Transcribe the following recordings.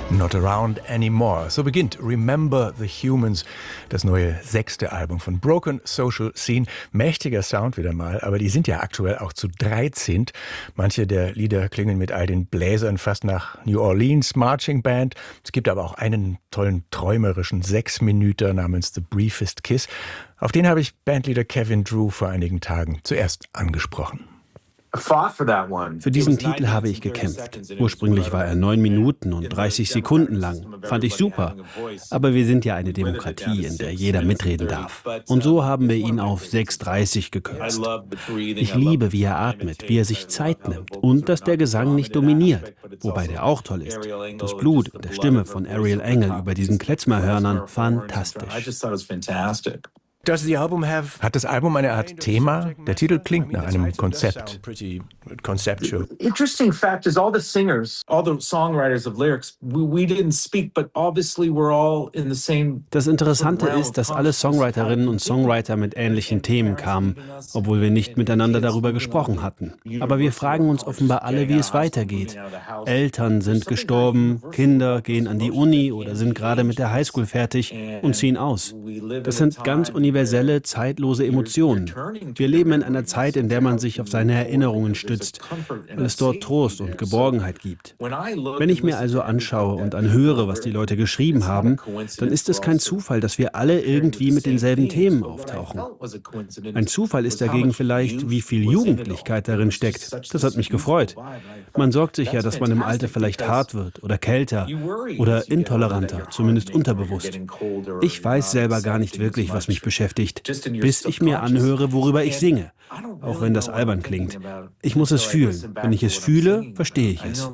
Not Around Anymore. So beginnt Remember the Humans, das neue 6. Album von Broken Social Scene. Mächtiger Sound wieder mal, aber die sind ja aktuell auch zu 13. Manche der Lieder klingen mit all den Bläsern fast nach New Orleans Marching Band. Es gibt aber auch einen tollen, träumerischen 6-Minüter namens The Briefest Kiss. Auf den habe ich Bandleader Kevin Drew vor einigen Tagen zuerst angesprochen. Für diesen Titel habe ich gekämpft. Ursprünglich war er 9 Minuten und 30 Sekunden lang. Fand ich super. Aber wir sind ja eine Demokratie, in der jeder mitreden darf. Und so haben wir ihn auf 6,30 gekürzt. Ich liebe, wie er atmet, wie er sich Zeit nimmt und dass der Gesang nicht dominiert. Wobei der auch toll ist. Das Blut in der Stimme von Ariel Engel über diesen Klezmerhörnern, fantastisch. Hat das Album eine Art Thema? Der Titel klingt nach einem Konzept. Conceptual. Interesting fact is all the singers, all the songwriters of lyrics, we didn't speak, but obviously we're all in the same. Das Interessante ist, dass alle Songwriterinnen und Songwriter mit ähnlichen Themen kamen, obwohl wir nicht miteinander darüber gesprochen hatten. Aber wir fragen uns offenbar alle, wie es weitergeht. Eltern sind gestorben, Kinder gehen an die Uni oder sind gerade mit der Highschool fertig und ziehen aus. Das sind ganz universelle, zeitlose Emotionen. Wir leben in einer Zeit, in der man sich auf seine Erinnerungen stützt, weil es dort Trost und Geborgenheit gibt. Wenn ich mir also anschaue und anhöre, was die Leute geschrieben haben, dann ist es kein Zufall, dass wir alle irgendwie mit denselben Themen auftauchen. Ein Zufall ist dagegen vielleicht, wie viel Jugendlichkeit darin steckt. Das hat mich gefreut. Man sorgt sich ja, dass man im Alter vielleicht hart wird oder kälter oder intoleranter, zumindest unterbewusst. Ich weiß selber gar nicht wirklich, was mich beschäftigt, bis ich mir anhöre, worüber ich singe. Auch wenn das albern klingt. Ich muss es fühlen. Wenn ich es fühle, verstehe ich es.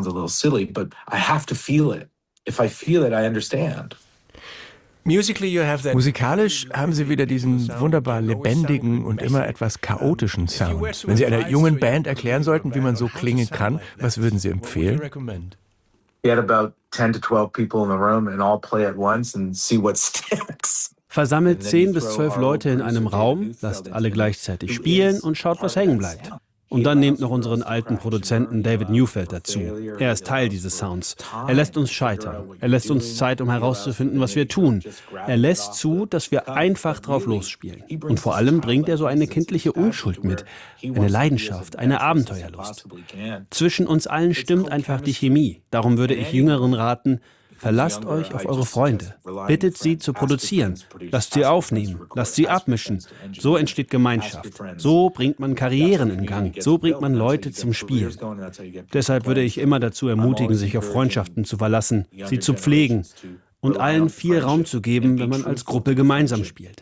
Musikalisch haben Sie wieder diesen wunderbar lebendigen und immer etwas chaotischen Sound. Wenn Sie einer jungen Band erklären sollten, wie man so klingen kann, was würden Sie empfehlen? Get about 10 to 12 people in the room and all play at once and see what sticks. Versammelt 10 bis 12 Leute in einem Raum, lasst alle gleichzeitig spielen und schaut, was hängen bleibt. Und dann nehmt noch unseren alten Produzenten David Neufeld dazu. Er ist Teil dieses Sounds. Er lässt uns scheitern. Er lässt uns Zeit, um herauszufinden, was wir tun. Er lässt zu, dass wir einfach drauf losspielen. Und vor allem bringt er so eine kindliche Unschuld mit. Eine Leidenschaft, eine Abenteuerlust. Zwischen uns allen stimmt einfach die Chemie. Darum würde ich Jüngeren raten, verlasst euch auf eure Freunde. Bittet sie zu produzieren. Lasst sie aufnehmen. Lasst sie abmischen. So entsteht Gemeinschaft. So bringt man Karrieren in Gang. So bringt man Leute zum Spielen. Deshalb würde ich immer dazu ermutigen, sich auf Freundschaften zu verlassen, sie zu pflegen und allen viel Raum zu geben, wenn man als Gruppe gemeinsam spielt.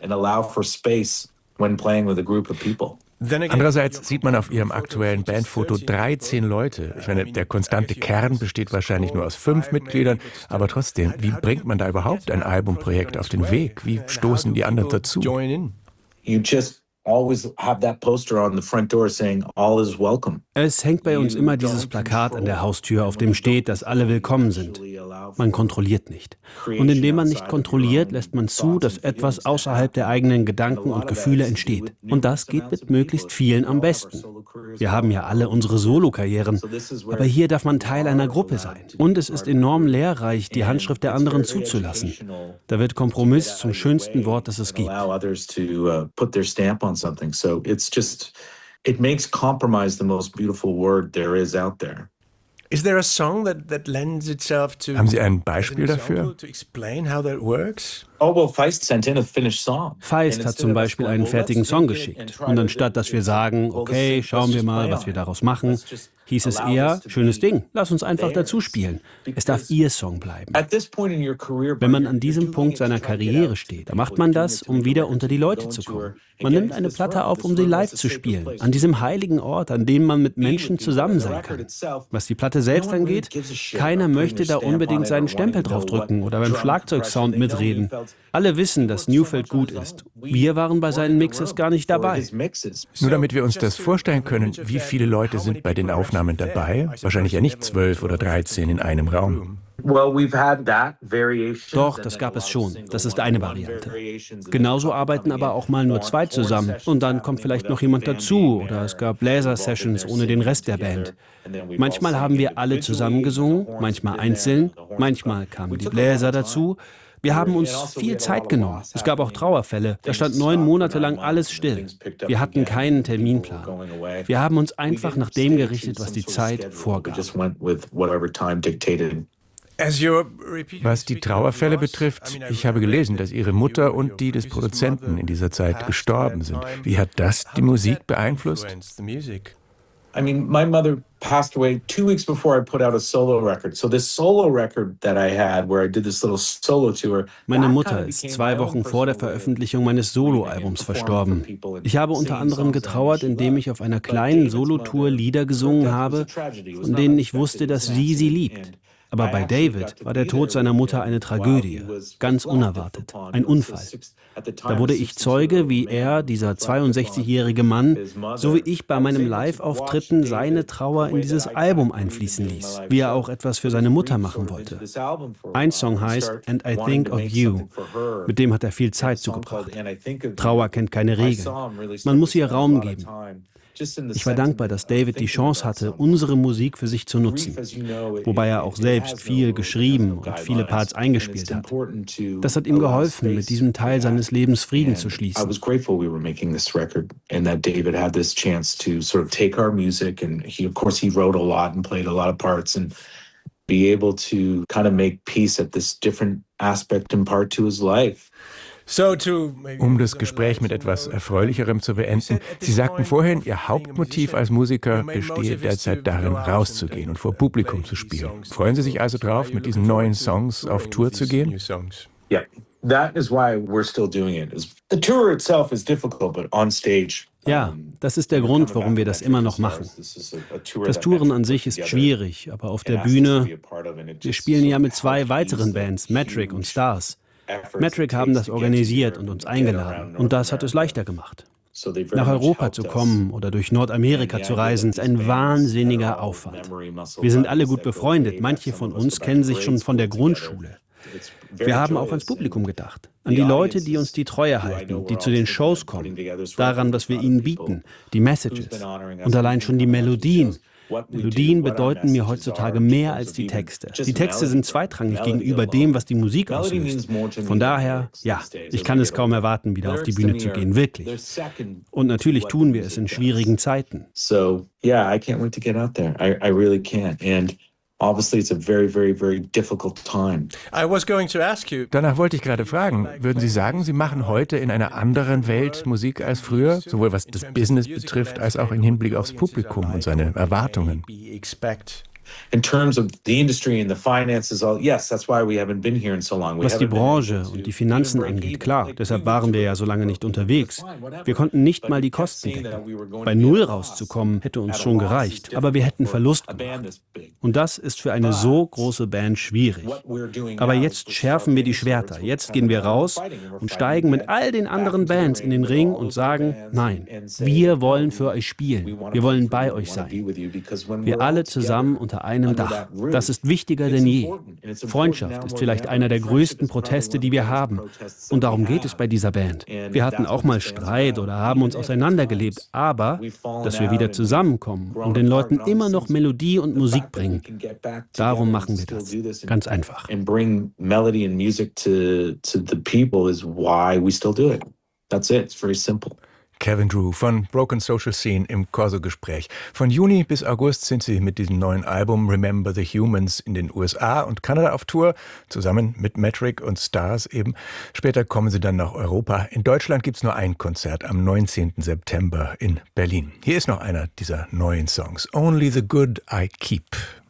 Andererseits sieht man auf Ihrem aktuellen Bandfoto 13 Leute. Ich meine, der konstante Kern besteht wahrscheinlich nur aus 5 Mitgliedern, aber trotzdem, wie bringt man da überhaupt ein Albumprojekt auf den Weg? Wie stoßen die anderen dazu? Es hängt bei uns immer dieses Plakat an der Haustür, auf dem steht, dass alle willkommen sind. Man kontrolliert nicht. Und indem man nicht kontrolliert, lässt man zu, dass etwas außerhalb der eigenen Gedanken und Gefühle entsteht. Und das geht mit möglichst vielen am besten. Wir haben ja alle unsere Solo-Karrieren, aber hier darf man Teil einer Gruppe sein. Und es ist enorm lehrreich, die Handschrift der anderen zuzulassen. Da wird Kompromiss zum schönsten Wort, das es gibt. It makes compromise the most beautiful word there is out there. Haben Sie ein Beispiel dafür? Feist hat zum Beispiel einen fertigen Song geschickt. Und anstatt, dass wir sagen, okay, schauen wir mal, was wir daraus machen, hieß es eher, schönes Ding, lass uns einfach dazu spielen. Es darf Ihr Song bleiben. Wenn man an diesem Punkt seiner Karriere steht, dann macht man das, um wieder unter die Leute zu kommen. Man nimmt eine Platte auf, um sie live zu spielen, an diesem heiligen Ort, an dem man mit Menschen zusammen sein kann. Was die Platte selbst angeht, keiner möchte da unbedingt seinen Stempel draufdrücken oder beim Schlagzeugsound mitreden. Alle wissen, dass Neufeld gut ist. Wir waren bei seinen Mixes gar nicht dabei. Nur damit wir uns das vorstellen können, wie viele Leute sind bei den Aufnahmen dabei? Wahrscheinlich ja nicht 12 oder 13 in einem Raum. Doch, das gab es schon. Das ist eine Variante. Genauso arbeiten aber auch mal nur 2 zusammen. Und dann kommt vielleicht noch jemand dazu oder es gab Bläser-Sessions ohne den Rest der Band. Manchmal haben wir alle zusammen gesungen, manchmal einzeln Manchmal kamen die Bläser dazu. Wir haben uns viel Zeit genommen. Es gab auch Trauerfälle. Da stand 9 Monate lang alles still. Wir hatten keinen Terminplan. Wir haben uns einfach nach dem gerichtet, was die Zeit vorgab. Was die Trauerfälle betrifft, ich habe gelesen, dass Ihre Mutter und die des Produzenten in dieser Zeit gestorben sind. Wie hat das die Musik beeinflusst? My mother passed away 2 weeks before I put out a solo record. So this solo record that I had, where I did this little solo tour. Meine Mutter ist 2 Wochen vor der Veröffentlichung meines Soloalbums verstorben. Ich habe unter anderem getrauert, indem ich auf einer kleinen Solotour Lieder gesungen habe, von denen ich wusste, dass sie liebt. Aber bei David war der Tod seiner Mutter eine Tragödie, ganz unerwartet, ein Unfall. Da wurde ich Zeuge, wie er, dieser 62-jährige Mann, so wie ich bei meinem Live-Auftritten seine Trauer in dieses Album einfließen ließ, wie er auch etwas für seine Mutter machen wollte. Ein Song heißt And I Think of You, mit dem hat er viel Zeit zugebracht. Trauer kennt keine Regeln, man muss ihr Raum geben. Ich war dankbar, dass David die Chance hatte, unsere Musik für sich zu nutzen, wobei er auch selbst viel geschrieben und viele Parts eingespielt hat. Das hat ihm geholfen, mit diesem Teil seines Lebens Frieden zu schließen. Be able to kind of make peace at this different aspect and part to his life. Um das Gespräch mit etwas Erfreulicherem zu beenden, Sie sagten vorhin, Ihr Hauptmotiv als Musiker bestehe derzeit darin, rauszugehen und vor Publikum zu spielen. Freuen Sie sich also drauf, mit diesen neuen Songs auf Tour zu gehen? Yeah, that is why we're still doing it. The tour itself is difficult, but on stage. Ja, das ist der Grund, warum wir das immer noch machen. Das Touren an sich ist schwierig, aber auf der Bühne, wir spielen ja mit 2 weiteren Bands, Metric und Stars. Metric haben das organisiert und uns eingeladen und das hat es leichter gemacht. Nach Europa zu kommen oder durch Nordamerika zu reisen, ist ein wahnsinniger Aufwand. Wir sind alle gut befreundet, manche von uns kennen sich schon von der Grundschule. Wir haben auch ans Publikum gedacht, an die Leute, die uns die Treue halten, die zu den Shows kommen, daran, was wir ihnen bieten, die Messages und allein schon die Melodien. Melodien bedeuten mir heutzutage mehr als die Texte. Die Texte sind zweitrangig gegenüber dem, was die Musik auslöst. Von daher, ja, ich kann es kaum erwarten, wieder auf die Bühne zu gehen, wirklich. Und natürlich tun wir es in schwierigen Zeiten. So, yeah, I can't wait to get out there. I really can't. And obviously it's a very, very, very difficult time. Danach wollte ich gerade fragen, würden Sie sagen, Sie machen heute in einer anderen Welt Musik als früher, sowohl was das Business betrifft, als auch im Hinblick aufs Publikum und seine Erwartungen? In terms of the industry and the finances, yes, that's why we haven't been here in so long. Was die Branche und die Finanzen angeht, klar, deshalb waren wir ja so lange nicht unterwegs. Wir konnten nicht mal die Kosten decken. Bei Null rauszukommen, hätte uns schon gereicht, aber wir hätten Verlust gemacht. Und das ist für eine so große Band schwierig. Aber jetzt schärfen wir die Schwerter, jetzt gehen wir raus und steigen mit all den anderen Bands in den Ring und sagen, nein, wir wollen für euch spielen, wir wollen bei euch sein. Wir alle zusammen unter einem Dach. Das ist wichtiger denn je. Freundschaft ist vielleicht einer der größten Proteste, die wir haben. Und darum geht es bei dieser Band. Wir hatten auch mal Streit oder haben uns auseinandergelebt, aber dass wir wieder zusammenkommen und den Leuten immer noch Melodie und Musik bringen, darum machen wir das. Ganz einfach. And bring melody and music to the people is why we still do it. That's it. It's very simple. Kevin Drew von Broken Social Scene im Corso-Gespräch. Von Juni bis August sind sie mit diesem neuen Album Remember the Humans in den USA und Kanada auf Tour, zusammen mit Metric und Stars eben. Später kommen sie dann nach Europa. In Deutschland gibt es nur ein Konzert am 19. September in Berlin. Hier ist noch einer dieser neuen Songs, Only the Good I Keep.